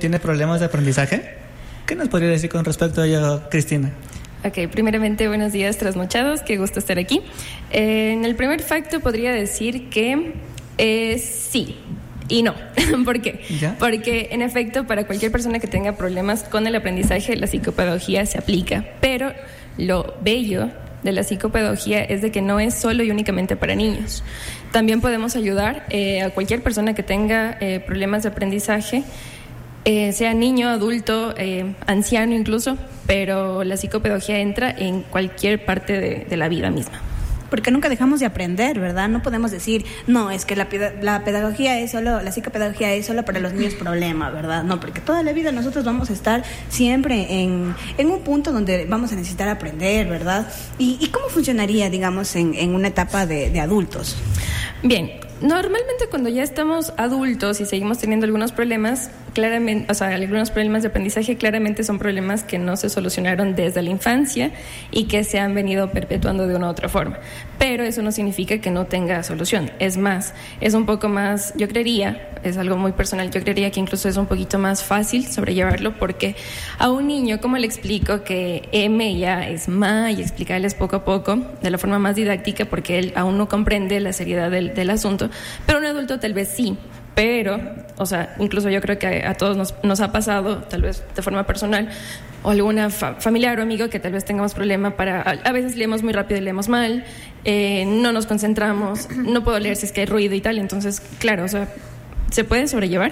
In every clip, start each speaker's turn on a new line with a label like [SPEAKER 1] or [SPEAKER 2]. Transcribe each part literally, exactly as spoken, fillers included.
[SPEAKER 1] tiene problemas de aprendizaje. ¿Qué nos podría decir con respecto a ello, Cristina?
[SPEAKER 2] Ok, primeramente, buenos días, trasnochados, qué gusto estar aquí. Eh, en el primer facto podría decir que eh, sí y no. ¿Por qué? ¿Ya? Porque, en efecto, para cualquier persona que tenga problemas con el aprendizaje, la psicopedagogía se aplica, pero lo bello de la psicopedagogía es de que no es solo y únicamente para niños. También podemos ayudar eh, a cualquier persona que tenga eh, problemas de aprendizaje, eh, sea niño, adulto, eh, anciano incluso, pero la psicopedagogía entra en cualquier parte de, de la vida misma.
[SPEAKER 3] Porque nunca dejamos de aprender, ¿verdad? No podemos decir, no, es que la, la pedagogía es solo, la psicopedagogía es solo para los niños problema, ¿verdad? No, porque toda la vida nosotros vamos a estar siempre en, en un punto donde vamos a necesitar aprender, ¿verdad? ¿Y, y cómo funcionaría, digamos, en, en una etapa de, de adultos?
[SPEAKER 2] Bien, normalmente cuando ya estamos adultos y seguimos teniendo algunos problemas, claramente, o sea, algunos problemas de aprendizaje, claramente son problemas que no se solucionaron desde la infancia y que se han venido perpetuando de una u otra forma. Pero eso no significa que no tenga solución. Es más, es un poco más, yo creería, es algo muy personal, yo creería que incluso es un poquito más fácil sobrellevarlo, porque a un niño, ¿cómo le explico que M ya es ma? Y explicarles poco a poco, de la forma más didáctica, porque él aún no comprende la seriedad del, del asunto, pero un adulto tal vez sí. Pero, o sea, incluso yo creo que a, a todos nos, nos ha pasado, tal vez de forma personal, o alguna fa- familiar o amigo que tal vez tengamos problema para... A, a veces leemos muy rápido y leemos mal, eh, no nos concentramos, no puedo leer si es que hay ruido y tal. Entonces, claro, o sea, se puede sobrellevar.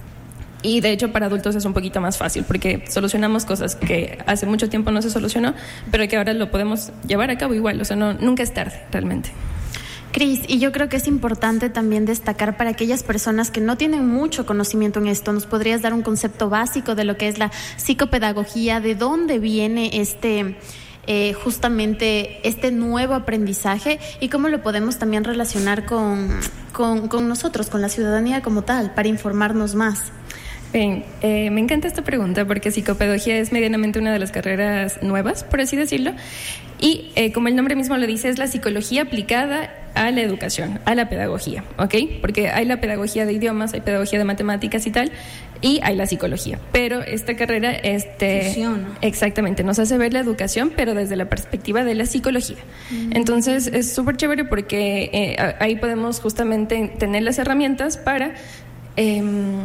[SPEAKER 2] Y de hecho para adultos es un poquito más fácil, porque solucionamos cosas que hace mucho tiempo no se solucionó, pero que ahora lo podemos llevar a cabo igual. O sea, no, nunca es tarde, realmente.
[SPEAKER 4] Cris, y yo creo que es importante también destacar para aquellas personas que no tienen mucho conocimiento en esto, ¿nos podrías dar un concepto básico de lo que es la psicopedagogía? ¿De dónde viene este, eh, justamente este nuevo aprendizaje? ¿Y cómo lo podemos también relacionar con, con, con nosotros, con la ciudadanía como tal, para informarnos más?
[SPEAKER 2] Bien, eh, me encanta esta pregunta porque psicopedagogía es medianamente una de las carreras nuevas, por así decirlo, y eh, como el nombre mismo lo dice, es la psicología aplicada a la educación, a la pedagogía, ¿ok? Porque hay la pedagogía de idiomas, hay pedagogía de matemáticas y tal, y hay la psicología, pero esta carrera este,
[SPEAKER 3] funciona.
[SPEAKER 2] Exactamente, nos hace ver la educación, pero desde la perspectiva de la psicología. Mm. Entonces es súper chévere porque eh, ahí podemos justamente tener las herramientas para... Eh,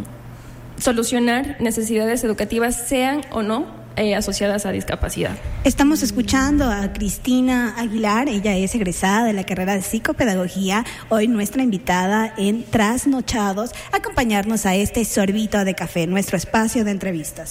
[SPEAKER 2] solucionar necesidades educativas, sean o no eh, asociadas a discapacidad.
[SPEAKER 3] Estamos escuchando a Cristina Aguilar, ella es egresada de la carrera de psicopedagogía, hoy nuestra invitada en Trasnochados, a acompañarnos a este sorbito de café, nuestro espacio de entrevistas.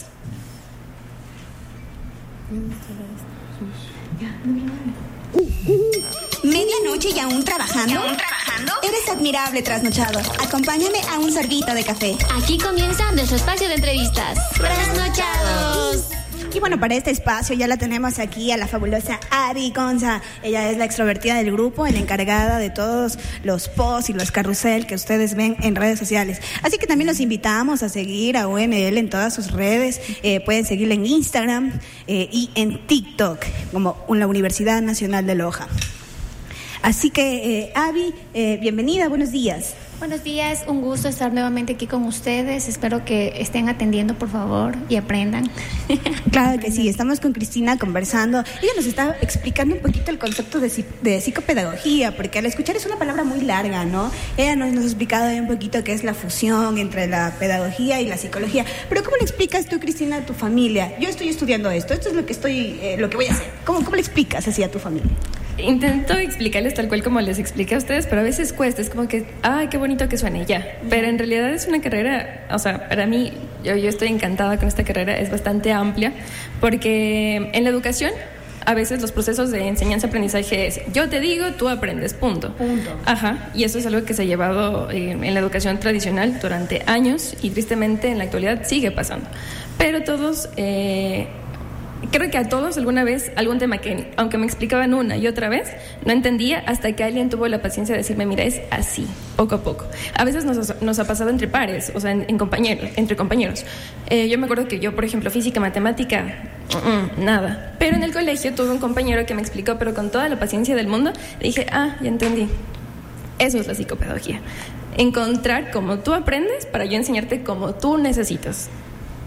[SPEAKER 3] ¿Medianoche y aún trabajando? ¿Y aún trabajando? Eres admirable, trasnochado. Acompáñame a un sorbito de café.
[SPEAKER 5] Aquí comienza nuestro espacio de entrevistas. Trasnochados.
[SPEAKER 3] Y bueno, para este espacio ya la tenemos aquí a la fabulosa Abby Gonza. Ella es la extrovertida del grupo, la encargada de todos los posts y los carrusel que ustedes ven en redes sociales. Así que también los invitamos a seguir a U N L en todas sus redes. Eh, pueden seguirla en Instagram eh, y en TikTok como la Universidad Nacional de Loja. Así que, eh, Abby, eh, bienvenida, buenos días.
[SPEAKER 6] Buenos días, un gusto estar nuevamente aquí con ustedes. Espero que estén atendiendo, por favor, y aprendan.
[SPEAKER 3] Claro que sí, estamos con Cristina conversando. Ella nos está explicando un poquito el concepto de, de psicopedagogía, porque al escuchar es una palabra muy larga, ¿no? Ella nos, nos ha explicado un poquito qué es la fusión entre la pedagogía y la psicología. Pero ¿cómo le explicas tú, Cristina, a tu familia? Yo estoy estudiando esto, esto es lo que estoy, eh, lo que voy a hacer. ¿Cómo, cómo le explicas así a tu familia?
[SPEAKER 2] Intento explicarles tal cual como les expliqué a ustedes, pero a veces cuesta, es como que, ay, qué bonito que suene, ya. Pero en realidad es una carrera, o sea, para mí, yo, yo estoy encantada con esta carrera, es bastante amplia, porque en la educación, a veces los procesos de enseñanza-aprendizaje es, yo te digo, tú aprendes, punto.
[SPEAKER 3] Punto.
[SPEAKER 2] Ajá, y eso es algo que se ha llevado eh, en la educación tradicional durante años, y tristemente en la actualidad sigue pasando. Pero todos... Eh, Creo que a todos alguna vez algún tema que, aunque me explicaban una y otra vez, no entendía hasta que alguien tuvo la paciencia de decirme, mira, es así, poco a poco. A veces nos, nos ha pasado entre pares, o sea, en, en compañeros, entre compañeros. Eh, yo me acuerdo que yo, por ejemplo, física, matemática, uh-uh, nada. Pero en el colegio tuve un compañero que me explicó, pero con toda la paciencia del mundo, le dije, ah, ya entendí. Eso es la psicopedagogía. Encontrar cómo tú aprendes para yo enseñarte cómo tú necesitas.